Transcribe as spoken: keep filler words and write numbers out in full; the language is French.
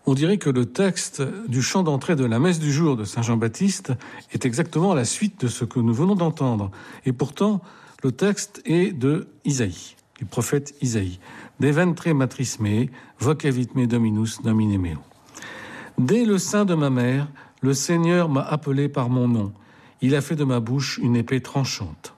On dirait que le texte du chant d'entrée de la messe du jour de Saint Jean-Baptiste est exactement la suite de ce que nous venons d'entendre. Et pourtant, le texte est de Isaïe, du prophète Isaïe. De ventre matris mei, vocavit me Dominus nomine meo. Dès le sein de ma mère, le Seigneur m'a appelé par mon nom. Il a fait de ma bouche une épée tranchante.